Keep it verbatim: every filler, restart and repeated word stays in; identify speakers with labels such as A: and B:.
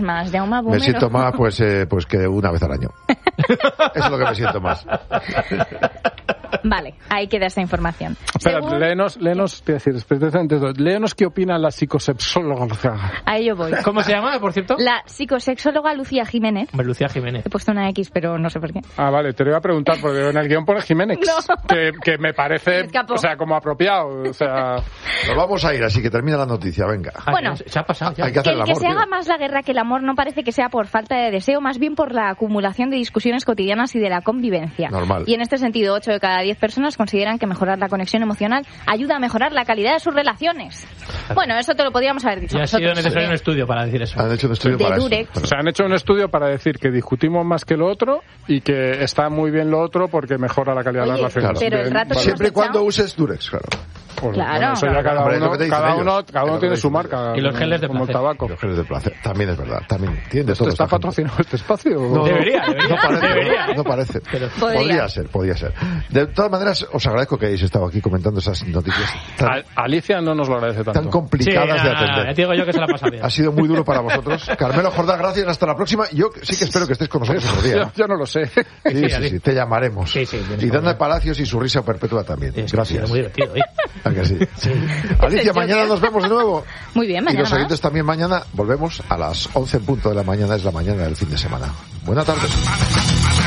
A: más, Jaume Boomer?
B: Me siento más pues, eh, pues que una vez al año. Eso es lo que me siento más.
A: Vale, ahí queda esta información.
C: Espera,
A: Según...
C: léenos, léenos, te decir, precisamente, léenos qué opina la psicosexóloga.
A: A ello voy.
D: ¿Cómo se llama, por cierto?
A: La psicosexóloga Lucía Jiménez.
D: Lucía Jiménez.
A: He puesto una X, pero no sé por qué.
C: Ah, vale, te lo iba a preguntar, porque en el guión pone Jiménez.
A: No.
C: Que, que me parece,
A: Me escapó.
C: o sea, como apropiado. O sea...
B: Nos vamos a ir, así que termina la noticia, venga.
A: Bueno,
D: se ha pasado ya.
B: Hay que
A: Que
B: hacer
A: el
B: el
A: que
B: amor,
A: se
B: tío.
A: haga más la guerra que el amor no parece que sea por falta de deseo, más bien por la acumulación de discusiones cotidianas y de la convivencia.
B: Normal.
A: Y en este sentido, ocho de cada diez personas consideran que mejorar la conexión emocional ayuda a mejorar la calidad de sus relaciones. Bueno, eso te lo podríamos haber dicho
D: Ya ha sido
A: nosotros.
D: necesario un estudio para decir eso.
B: Han hecho un estudio
A: De
B: para
A: Durex.
B: eso.
C: O sea, han hecho un estudio para decir que discutimos más que lo otro y que está muy bien lo otro porque mejora la calidad de
A: Oye,
C: las relaciones.
A: pero el
C: De-
A: rato que
C: vale.
B: Siempre y
A: hemos
B: cuando
A: echado-
B: uses Durex, claro.
C: Pues,
A: Claro.
C: bueno, eso ya cada
B: Hombre, es lo
C: uno,
B: que te dicen
C: cada
B: ellos.
C: uno, cada
B: Es
C: uno
B: lo que
C: tiene
B: te
C: su
B: dicen
C: marca.
D: Y los geles de
C: como el
D: placer.
C: tabaco.
B: Los geles de placer. También es verdad. También tienen de
C: ¿Esto
B: todo.
C: está
B: esta gente.
C: patrocinado este espacio?
B: No,
D: Debería, debería.
B: No parece,
D: Debería,
B: no,
D: ¿eh?
B: no parece.
D: Pero-
A: Podría.
B: Podría ser, podría ser. De todas maneras, os agradezco que hayáis estado aquí comentando esas noticias tan,
C: A- Alicia no nos lo agradece tanto.
B: tan
D: Sí,
B: complicadas
D: no,
B: de
D: no, no,
B: atender.
D: ya te digo yo que se la pasa bien.
B: Ha sido muy duro para vosotros. Carmelo Jordán, gracias. Hasta la próxima. Yo sí que espero que estéis con nosotros otro día.
C: Yo,
B: ¿no?
C: yo no lo sé.
B: Sí, sí,
D: Ali.
B: sí, te llamaremos.
D: Sí, sí, tienes
B: y Dana
D: razón.
B: Palacios y su risa perpetua también.
D: Sí, sí,
B: Gracias.
D: sí, muy divertido, ¿eh?
B: ¿A que sí? Alicia, mañana nos vemos de nuevo.
A: Muy bien,
B: Y
A: mañana
B: los
A: más.
B: oyentes también mañana. Volvemos a las once en punto de la mañana. Es la mañana del fin de semana. Buena tarde.